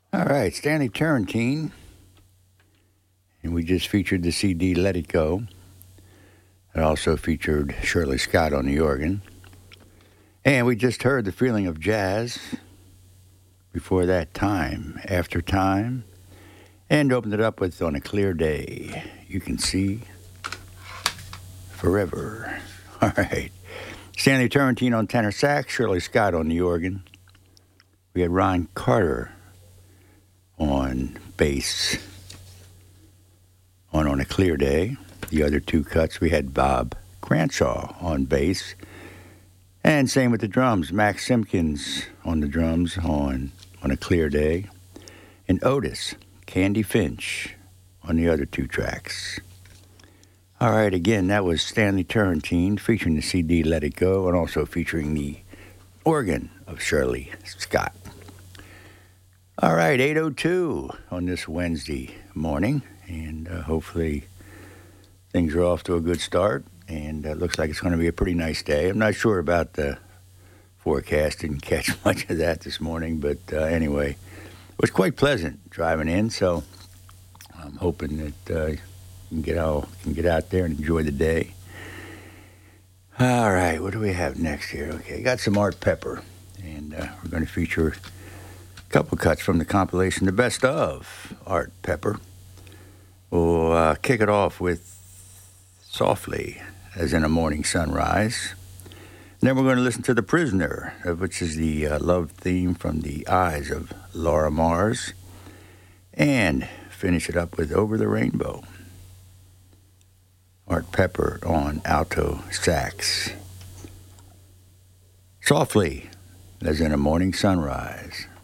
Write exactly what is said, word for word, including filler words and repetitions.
All right, Stanley Turrentine. And we just featured the C D Let It Go. It also featured Shirley Scott on the organ. And we just heard The Feeling of Jazz. Before that, Time After Time. And opened it up with On a Clear Day, You Can See Forever. All right. Stanley Turrentine on tenor sax, Shirley Scott on the organ. We had Ron Carter on bass on On a Clear Day. The other two cuts, we had Bob Cranshaw on bass. And same with the drums. Max Simpkins on the drums on On a Clear Day. And Otis, Candy Finch on the other two tracks. All right, again, that was Stanley Turrentine featuring the C D Let It Go and also featuring the organ of Shirley Scott. All right, eight oh two on this Wednesday morning, and uh, hopefully things are off to a good start, and it uh, looks like it's going to be a pretty nice day. I'm not sure about the forecast. Didn't catch much of that this morning, but uh, anyway, it was quite pleasant driving in, so I'm hoping that uh, you can get, out, can get out there and enjoy the day. All right, what do we have next here? Okay, got some Art Pepper, and uh, we're going to feature a couple cuts from the compilation, The Best of Art Pepper. We'll uh, kick it off with Softly, as in a Morning Sunrise. And then we're going to listen to The Prisoner, which is the uh, love theme from the eyes of Laura Mars. And finish it up with Over the Rainbow. Art Pepper on alto sax. Softly, as in a Morning Sunrise.